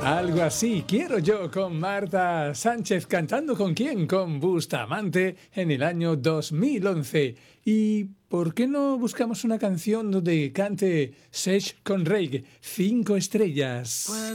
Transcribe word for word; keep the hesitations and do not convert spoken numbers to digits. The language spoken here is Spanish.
Algo así quiero yo con Marta Sánchez cantando ¿con quién? Con Bustamante en el año dos mil once. ¿Y por qué no buscamos una canción donde cante Sech con Rey? Cinco estrellas.